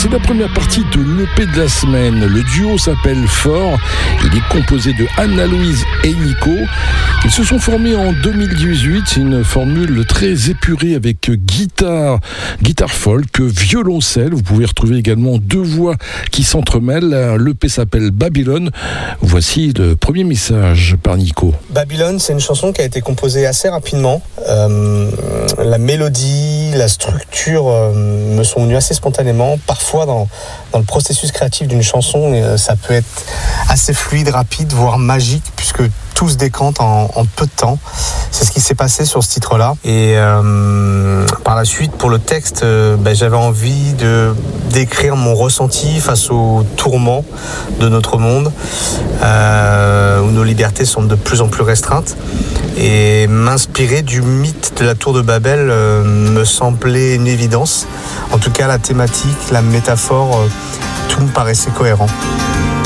C'est la première partie de l'EP de la semaine. Le duo s'appelle Fort. Il est composé de Anna-Louise et Nico. Ils se sont formés en 2018. C'est une formule très épurée avec guitare folk, violoncelle. Vous pouvez retrouver également deux voix qui s'entremêlent. L'EP s'appelle Babylone. Voici le premier message par Nico. Babylone, c'est une chanson qui a été composée assez rapidement. La mélodie, la structure me sont venues assez spontanément. Parfois, dans le processus créatif d'une chanson, ça peut être assez fluide, rapide, voire magique, puisque tout se décante en peu de temps. C'est ce qui s'est passé sur ce titre-là. Et par la suite, pour le texte, j'avais envie d'écrire mon ressenti face aux tourments de notre monde, où nos libertés sont de plus en plus restreintes. Et m'inspirer du mythe de la tour de Babel me semblait une évidence. En tout cas, la thématique, la métaphore, tout me paraissait cohérent.